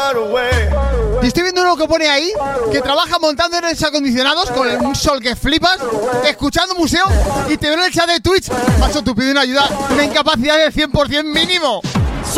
Y estoy viendo uno que pone ahí, que trabaja montando aires acondicionados con un sol que flipas, escuchando museo, y te veo en el chat de Twitch. Macho, tú pides una ayuda, una incapacidad del 100% mínimo.